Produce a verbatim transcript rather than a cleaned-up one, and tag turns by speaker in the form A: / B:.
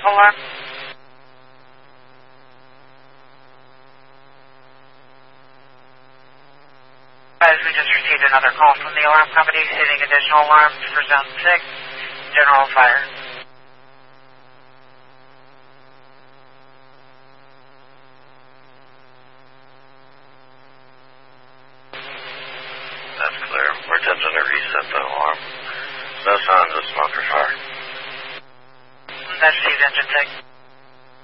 A: alarm. As we just received another call from the alarm company stating additional alarms for zone six, general fire.
B: That's clear. We're attempting to reset the alarm. No signs of smoke or fire.
A: That's received engine tech.